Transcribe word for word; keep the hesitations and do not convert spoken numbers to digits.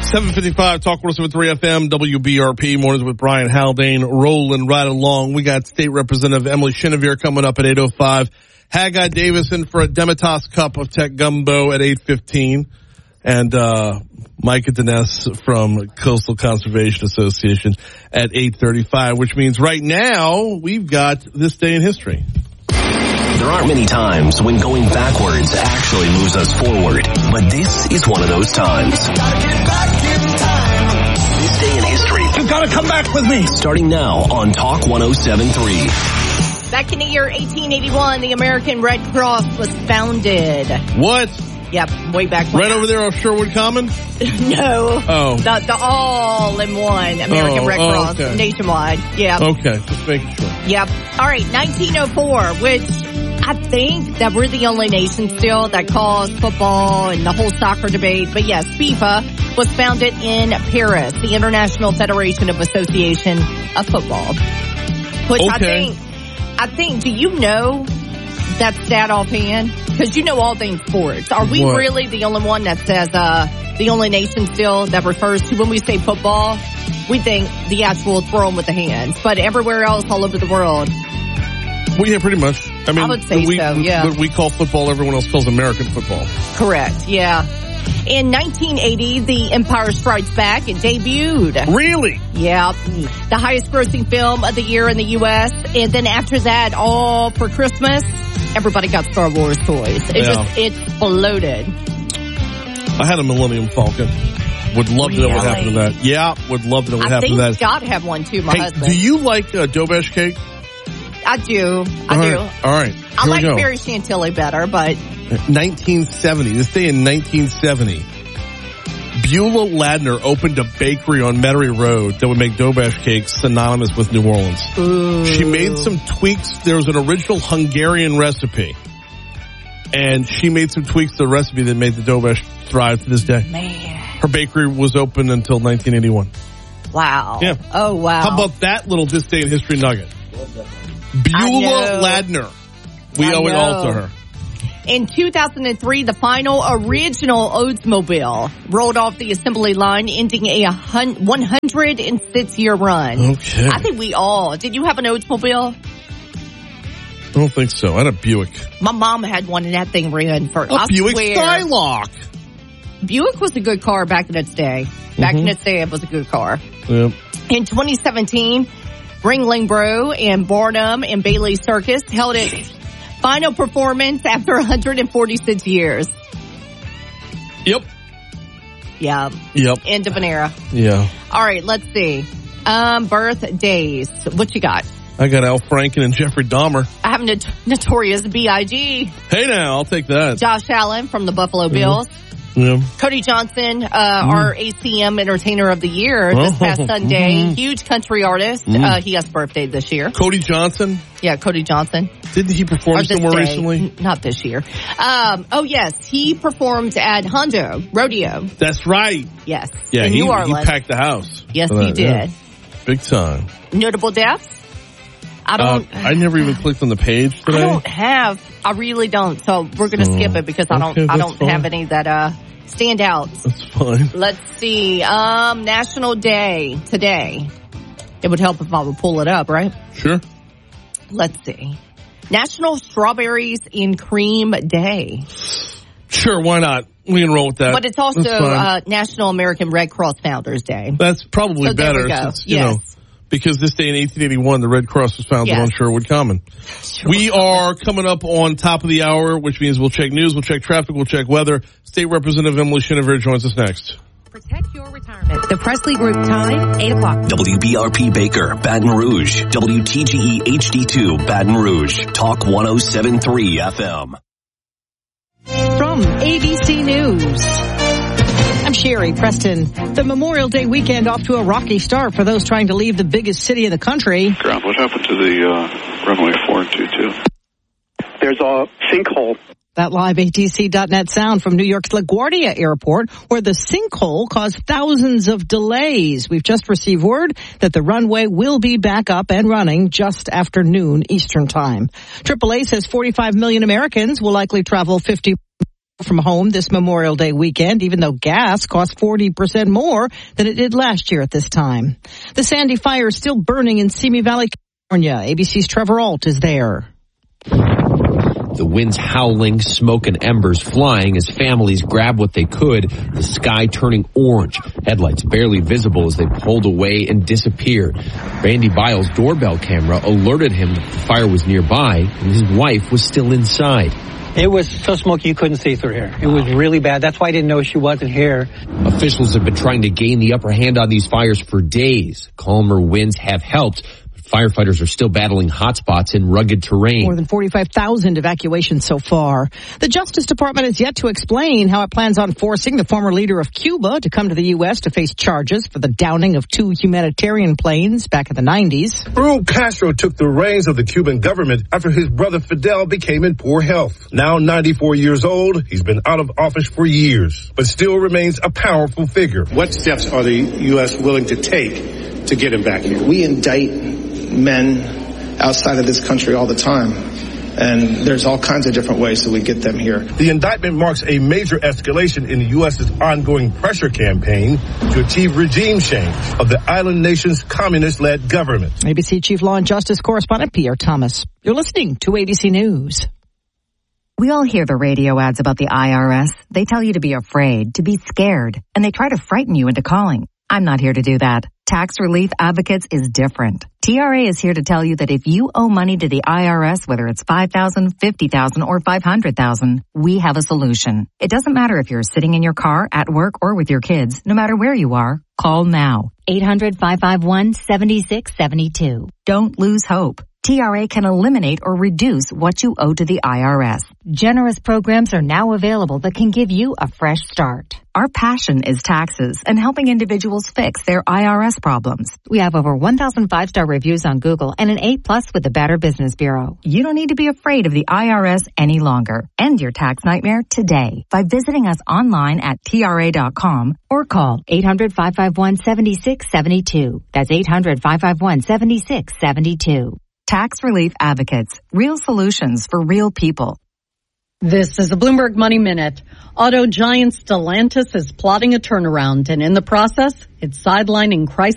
seven fifty-five, Talk one oh seven point three F M, W B R P, mornings with Brian Haldane, rolling right along. We got State Representative Emily Chenevert coming up at eight oh five. Haggai Davison for a Demitas Cup of Tech Gumbo at eight fifteen. And, uh, Micah Dines from Coastal Conservation Association at eight thirty-five, which means right now we've got This Day in History. There aren't many times when going backwards actually moves us forward, but this is one of those times. Gotta get back in time. This Day in History. You gotta come back with me. Starting now on Talk one oh seven point three. Back in the year eighteen eighty-one, the American Red Cross was founded. What? Yep, way back when. Right over there off Sherwood Common? No. Oh. The, the all-in-one American oh, Red oh, Cross okay. nationwide. Yep. Okay, just making sure. Yep. All right, nineteen oh four, which I think that we're the only nation still that calls football and the whole soccer debate. But yes, FIFA was founded in Paris, the International Federation of Association of Football. Which Okay. I think, I think, do you know that stat offhand? Because you know all things sports. Are we What? really the only one that says, uh, the only nation still that refers to when we say football, we think the actual throwing with the hands. But everywhere else all over the world, Well, yeah, pretty much. I mean, I would say we, so, yeah. What we call football, everyone else calls American football. correct, yeah. In nineteen eighty, The Empire Strikes Back, it debuted. Really? Yeah, the highest grossing film of the year in the U S. And then after that, all for Christmas, everybody got Star Wars toys. It Yeah. just, it exploded. I had a Millennium Falcon. Would love to know what Really? happened to that. Yeah, would love to know what I happened think to that. Scott had one too, my Hey, husband. do you like uh, Dobesh cake? I do. I All do. right. All right. I Here like we go. Mary Chantilly better, but nineteen seventy. This day in nineteen seventy, Beulah Ladner opened a bakery on Metairie Road that would make Dobesh cakes synonymous with New Orleans. ooh. She made some tweaks. There was an original Hungarian recipe, and she made some tweaks to the recipe that made the Dobesh thrive to this day. Man. Her bakery was open until nineteen eighty-one. Wow. Yeah. Oh, wow. How about that little This Day in History nugget? I Beulah know. Ladner. We I owe it all know. to her. In two thousand three, the final original Oldsmobile rolled off the assembly line, ending a one hundred six year run. Okay. I think we all. Did you have an Oldsmobile? I don't think so. I had a Buick. My mom had one, and that thing ran for, A I Buick swear. Skylark. Buick was a good car back in its day. Back Mhm. in its day, it was a good car. Yep. In twenty seventeen, Ringling Bro and Barnum and Bailey Circus held its final performance after one hundred forty-six years. Yep. Yeah, Yep. end of an era. Yeah. All right, let's see. Um, birthdays. What you got? I got Al Franken and Jeffrey Dahmer. I have Not- Notorious B I G Hey now, I'll take that. Josh Allen from the Buffalo Bills. Yeah. Cody Johnson, uh, our A C M Entertainer of the Year this Oh. past Sunday. Mhm. Huge country artist. Mm. Uh, he has birthday this year. Cody Johnson. Yeah, Cody Johnson. Didn't he perform Or this somewhere day. recently? N- Not this year. Um, oh, yes. He performed at Hondo Rodeo. That's right. Yes. Yeah, in he, New he Orleans. packed the house. Yes, for he that, yeah. did. Big time. Notable deaths? I Uh, don't. I never even clicked on the page today. I don't have. I really don't. So we're going to Oh, skip it because I don't. okay, I that's don't fine. have any that uh stand out. That's fine. Let's see. Um, National Day today. It would help if I would pull it up, right? Sure. Let's see. National Strawberries and Cream Day. Sure, why not? We can roll with that. But it's also That's fine. uh, National American Red Cross Founders Day. That's probably So there better we go. since, you Yes. know, because this day in eighteen eighty-one, the Red Cross was founded Yes. on Sherwood Common. We are coming up on top of the hour, which means we'll check news, we'll check traffic, we'll check weather. State Representative Emily Chenevert joins us next. Protect your retirement. The Presley Group time, eight o'clock. W B R P Baker, Baton Rouge. W T G E H D two, Baton Rouge. Talk one oh seven point three F M. From A B C News, I'm Sherry Preston. The Memorial Day weekend off to a rocky start for those trying to leave the biggest city in the country. Ground, what happened to the uh, runway four and two two? There's a sinkhole. That live A T C dot net sound from New York's LaGuardia Airport, where the sinkhole caused thousands of delays. We've just received word that the runway will be back up and running just after noon Eastern Time. triple A says forty-five million Americans will likely travel fifty from home this Memorial Day weekend, even though gas cost forty percent more than it did last year at this time. The Sandy fire is still burning in Simi Valley, California. A B C's Trevor Ault is there. The winds howling, smoke and embers flying as families grab what they could, the sky turning orange, headlights barely visible as they pulled away and disappeared. Randy Biles' doorbell camera alerted him that the fire was nearby and his wife was still inside. It was so smoky you couldn't see through here. It was really bad. That's why I didn't know she wasn't here. Officials have been trying to gain the upper hand on these fires for days. Calmer winds have helped. Firefighters are still battling hotspots in rugged terrain. More than forty-five thousand evacuations so far. The Justice Department has yet to explain how it plans on forcing the former leader of Cuba to come to the U S to face charges for the downing of two humanitarian planes back in the nineties. Raul Castro took the reins of the Cuban government after his brother Fidel became in poor health. Now ninety-four years old, he's been out of office for years, but still remains a powerful figure. What steps are the U S willing to take to get him back here? We indict men outside of this country all the time, and there's all kinds of different ways that we get them here. The indictment marks a major escalation in the U S's ongoing pressure campaign to achieve regime change of the island nation's communist-led government. A B C Chief Law and Justice Correspondent Pierre Thomas. You're listening to A B C News. We all hear the radio ads about the I R S. They tell you to be afraid, to be scared, and they try to frighten you into calling. I'm not here to do that. Tax Relief Advocates is different. T R A is here to tell you that if you owe money to the I R S, whether it's five thousand dollars, fifty thousand dollars, or five hundred thousand dollars, we have a solution. It doesn't matter if you're sitting in your car, at work, or with your kids. No matter where you are, call now. eight hundred, five five one, seven six seven two. Don't lose hope. T R A can eliminate or reduce what you owe to the I R S. Generous programs are now available that can give you a fresh start. Our passion is taxes and helping individuals fix their I R S problems. We have over one thousand five-star reviews on Google and an A plus with the Better Business Bureau. You don't need to be afraid of the I R S any longer. End your tax nightmare today by visiting us online at T R A dot com or call eight hundred, five five one, seven six seven two. That's eight hundred, five five one, seven six seven two. Tax Relief Advocates. Real solutions for real people. This is the Bloomberg Money Minute. Auto giant Stellantis is plotting a turnaround, and in the process, it's sidelining Chrysler.